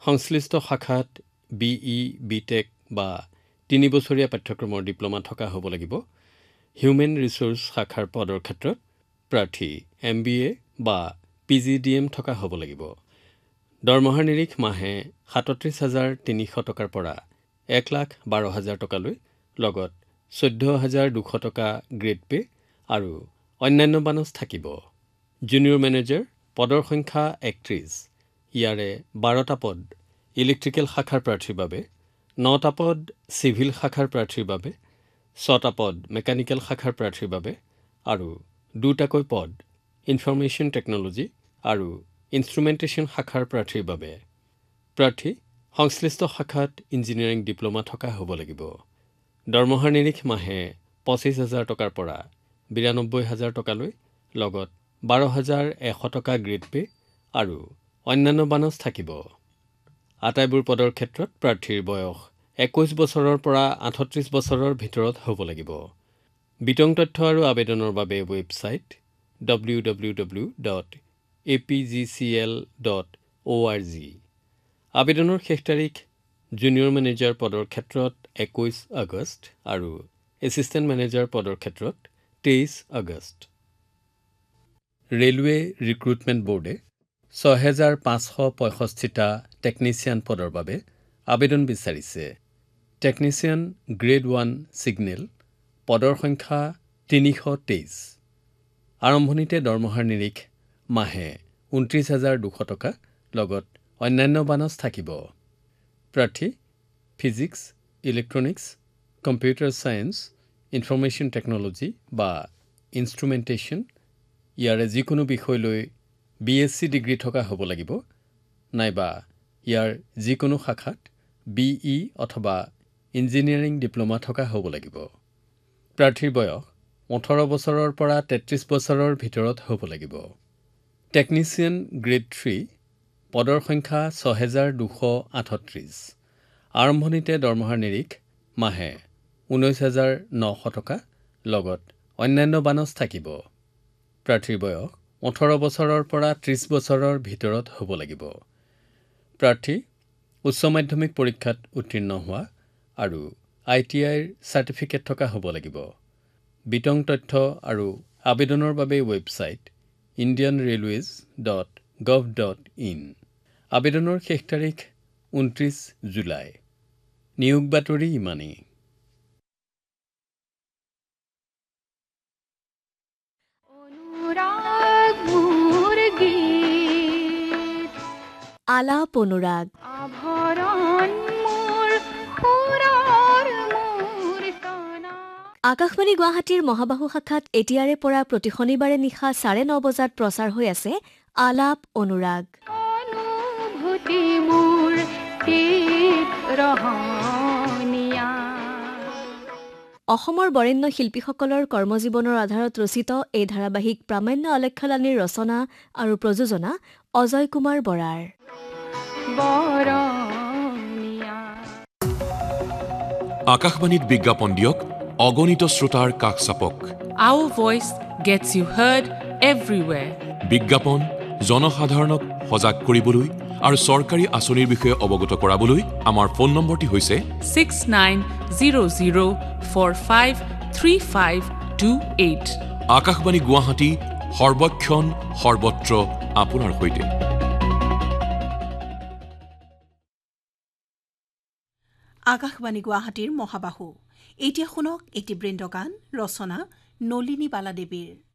সংশ্লিষ্ট শাখাত BE, BTech বা 3 বছৰীয়া পাঠ্যক্ৰমৰ ডিপ্ল'মা থকা হ'ব লাগিব। হিউমেন ৰিচোৰ্চ শাখাৰ পদৰ ক্ষেত্ৰত প্ৰাৰ্থী MBA বা PGDM থকা হ'ব লাগিব। দৰমহাৰ নিৰিখ মাহে 37,300 টকাৰ পৰা 1,12,000 টকালৈ, লগত 14,200 টকা গ্ৰেড পে আৰু অন্যান্য বানচ থাকিব। জুনিয়ৰ মেনেজাৰ পদৰ সংখ্যা 31। ইয়াৰে 12টা পদ ইলেক্ট্ৰিকেল শাখাৰ প্ৰাৰ্থীৰ বাবে, 9টা পদ চিভিল শাখাৰ প্ৰাৰ্থীৰ বাবে, 6টা পদ মেকানিকেল শাখাৰ প্ৰাৰ্থীৰ বাবে আৰু 2টাকৈ পদ ইনফৰমেশ্যন টেকন'লজি আৰু ইনষ্ট্ৰুমেণ্টেশ্যন শাখাৰ প্ৰাৰ্থীৰ বাবে। প্ৰাৰ্থী সংশ্লিষ্ট শাখাত ইঞ্জিনিয়াৰিং ডিপ্ল'মা থকা হ'ব লাগিব। দৰমহাৰ নিৰিখ মাহে 25,000 টকাৰ পৰা 92,000 টকালৈ, লগত 12,100 টকা গ্ৰেড পে আৰু অন্যান্য বানচ থাকিব। আটাইবোৰ পদৰ ক্ষেত্ৰত প্ৰাৰ্থীৰ বয়স 21 বছৰৰ পৰা 38 বছৰৰ ভিতৰত হ'ব লাগিব। বিতং তথ্য আৰু আবেদনৰ বাবে ৱেবছাইট www.apgcl.org। আবেদনৰ শেষ তাৰিখ জুনিয়ৰ মেনেজাৰ পদৰ ক্ষেত্ৰত 21 আগষ্ট আৰু এছিষ্টেণ্ট মেনেজাৰ পদৰ ক্ষেত্ৰত 23 আগষ্ট। ৰেলৱে ৰিক্ৰুটমেণ্ট বোৰ্ডে 6,565টা টেকনিচিয়ান পদৰ বাবে আবেদন বিচাৰিছে। টেকনিচিয়ান গ্ৰেড 1 ছিগনেল পদৰ সংখ্যা 323। আৰম্ভণিতে দৰমহাৰ নিৰিখ মাহে 29,200 টকা, লগত অন্যান্য বানচ থাকিব। প্ৰাৰ্থী physics, electronics, computer science, information technology বা ইনষ্ট্ৰুমেণ্টেশ্যন ইয়াৰে যিকোনো বিষয় লৈ BSc ডিগ্ৰী থকা হ'ব লাগিব, নাইবা ইয়াৰ যিকোনো শাখাত BE অথবা ইঞ্জিনিয়াৰিং ডিপ্ল'মা থকা হ'ব লাগিব। প্ৰাৰ্থীৰ বয়স 18 বছৰৰ পৰা 33 বছৰৰ ভিতৰত হ'ব লাগিব। টেকনিচিয়ান গ্ৰেড 3 পদৰ সংখ্যা 6,238। আৰম্ভণিতে দৰমহাৰ নিৰিখ মাহে 19,900 টকা, লগত অন্যান্য বানচ থাকিব। প্ৰাৰ্থীৰ বয়স 18 বছৰৰ পৰা 30 বছৰৰ ভিতৰত হ'ব লাগিব। প্ৰাৰ্থী উচ্চ মাধ্যমিক পৰীক্ষাত উত্তীৰ্ণ হোৱা আৰু ITIৰ চাৰ্টিফিকেট থকা হ'ব লাগিব। বিতং তথ্য আৰু আবেদনৰ বাবে ৱেবছাইট indianrailways.gov.in। আবেদনৰ শেষ তাৰিখ 29 জুলাই। নিয়োগ বাতৰি ইমানেই। আলাপ অনুৰাগ। আকাশবাণী গুৱাহাটীৰ মহাবাহু শাখাত এতিয়াৰে পৰা প্ৰতি শনিবাৰে নিশা 9:30 বজাত প্ৰচাৰ হৈ আছে আলাপ অনুৰাগ। অসমৰ বৰেণ্য শিল্পীসকলৰ কৰ্মজীৱনৰ আধাৰত ৰচিত এই ধাৰাবাহিক প্ৰামাণ্য আলেখ্যলানীৰ ৰচনা আৰু প্ৰযোজনা অজয় কুমাৰ বৰাৰ। আকাশবাণীত বিজ্ঞাপন দিয়ক, অগণিত শ্ৰোতাৰ কাষ চাপক। Our voice gets you heard everywhere. বিজ্ঞাপন জনসাধাৰণক সজাগ কৰিবলৈ আৰু চৰকাৰী আঁচনিৰ বিষয়ে অৱগত কৰাবলৈ আমাৰ ফোন নম্বৰটি হৈছে 6900453528। আকাশবাণী গুৱাহাটী, সৰ্বক্ষণ সৰ্বত্ৰ আপোনাৰ সৈতে। আকাশবাণী গুৱাহাটীৰ মহাবাহু। এতিয়া শুনক এটি বৃন্দগান, ৰচনা নলিনী বালাদেৱীৰ।